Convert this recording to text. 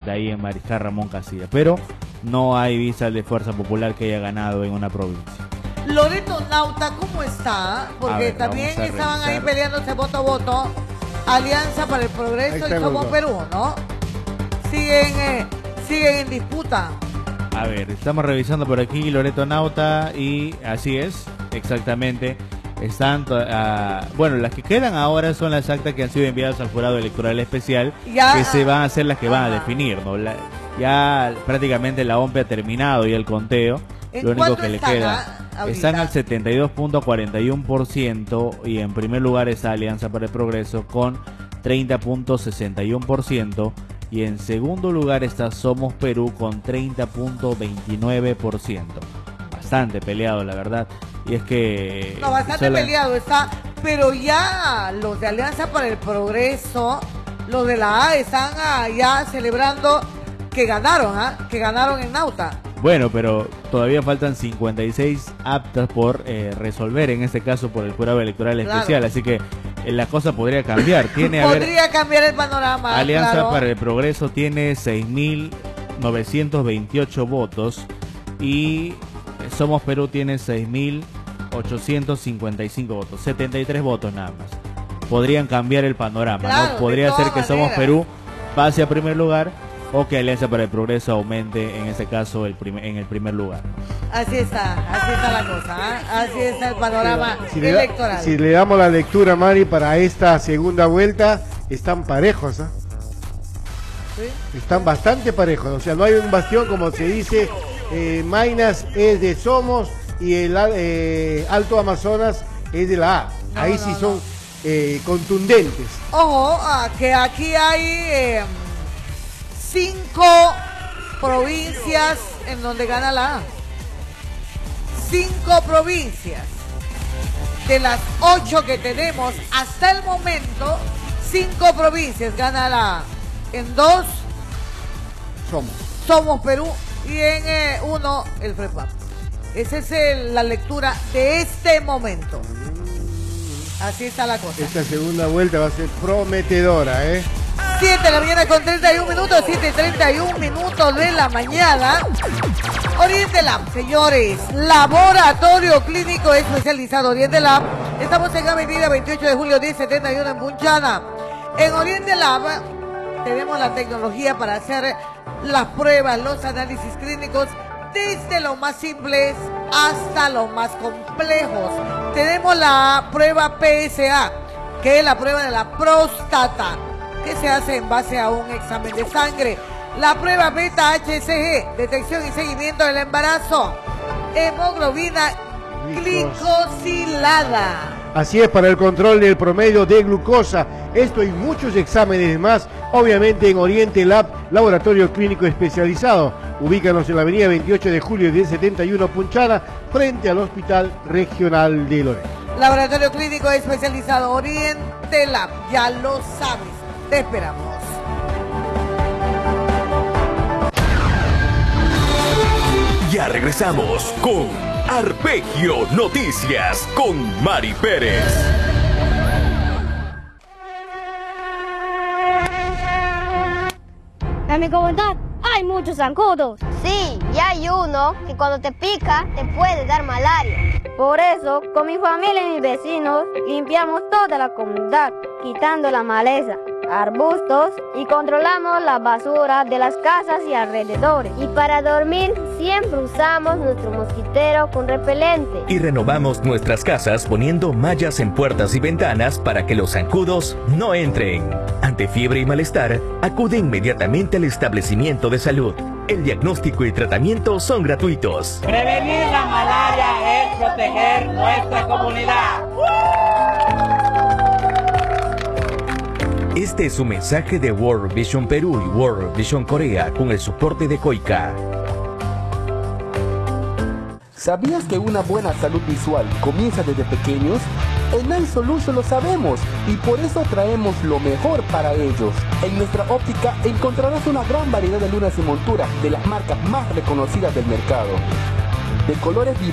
Nauta, ahí en Mariscal Ramón Casilla, pero no hay visa de Fuerza Popular que haya ganado en una provincia. Loreto Nauta, ¿cómo está? Porque ver, también vamos a estaban revisar. ahí peleándose voto a voto. Alianza para el Progreso y Somos Perú, ¿no? Siguen en disputa. A ver, estamos revisando por aquí Loreto Nauta y así es, exactamente. Están, bueno, las que quedan ahora son las actas que han sido enviadas al jurado electoral especial, Ya, que se van a ser las que van a definir, ¿no? Ya prácticamente la OMP ha terminado y el conteo. Lo único que le queda, están al 72.41% y en primer lugar está Alianza para el Progreso con 30.61% y en segundo lugar está Somos Perú con 30.29%. Bastante peleado, la verdad. Y es que... No, bastante peleado está, pero ya los de Alianza para el Progreso, los de la A están ya celebrando que ganaron, que ganaron en Nauta. Bueno, pero todavía faltan 56 aptas por resolver, en este caso por el jurado electoral especial, así que la cosa podría cambiar. Podría cambiar el panorama. Alianza para el Progreso tiene 6.928 votos y Somos Perú tiene 6.855 votos, 73 votos nada más. Podrían cambiar el panorama, ¿no? Podría ser que Somos Perú pase a primer lugar o que Alianza para el Progreso aumente, en ese caso, en el primer lugar. Así está la cosa, así está el panorama electoral. Si le damos la lectura, Mari, para esta segunda vuelta, están parejos, ¿Sí? Están bastante parejos, o sea, no hay un bastión, como se dice, Maynas es de Somos y el Alto Amazonas es de la A. Ahí sí son contundentes. Ojo, que aquí hay 5 provincias en donde gana la A. 5 provincias. De las 8 que tenemos hasta el momento, 5 provincias gana la A. En 2 Somos Perú y en 1 el FREPAP. Esa es la lectura de este momento. Así está la cosa. Esta segunda vuelta va a ser prometedora, 7 de la mañana con 31 minutos, 7:31 minutos de la mañana. Oriente Lab, señores, laboratorio clínico especializado Oriente Lab. Estamos en Avenida 28 de julio 1071 en Punchana. En Oriente Lab tenemos la tecnología para hacer las pruebas, los análisis clínicos, desde los más simples hasta los más complejos. Tenemos la prueba PSA, que es la prueba de la próstata, que se hace en base a un examen de sangre. La prueba beta HCG, detección y seguimiento del embarazo. Hemoglobina glicosilada. Así es, para el control del promedio de glucosa. Esto y muchos exámenes más, obviamente en Oriente Lab, laboratorio clínico especializado. Ubícanos en la avenida 28 de julio 1071 Punchana, frente al Hospital Regional de Loreto. Laboratorio clínico especializado Oriente Lab, ya lo sabes, te esperamos. Ya regresamos con Arpegio Noticias con Mari Pérez. En mi comunidad hay muchos zancudos. Sí, y hay uno que cuando te pica te puede dar malaria. Por eso, con mi familia y mis vecinos, limpiamos toda la comunidad, quitando la maleza, arbustos y controlamos la basura de las casas y alrededores. Y para dormir siempre usamos nuestro mosquitero con repelente. Y renovamos nuestras casas poniendo mallas en puertas y ventanas para que los zancudos no entren. Ante fiebre y malestar, acude inmediatamente al establecimiento de salud. El diagnóstico y tratamiento son gratuitos. Prevenir la malaria es proteger nuestra comunidad. Este es un mensaje de World Vision Perú y World Vision Corea con el soporte de COICA. ¿Sabías que una buena salud visual comienza desde pequeños? En iSolution lo sabemos y por eso traemos lo mejor para ellos. En nuestra óptica encontrarás una gran variedad de lunas y monturas de las marcas más reconocidas del mercado. De colores